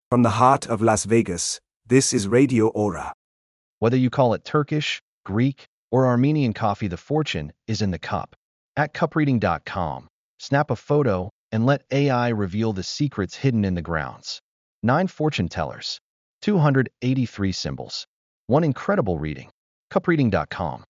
From the heart of Las Vegas, this is Radio Aura. Whether you call it Turkish, Greek, or Armenian coffee, the fortune is in the cup. At cupreading.com, snap a photo and let AI reveal the secrets hidden in the grounds. 9 fortune tellers, 283 symbols, one incredible reading. Cupreading.com.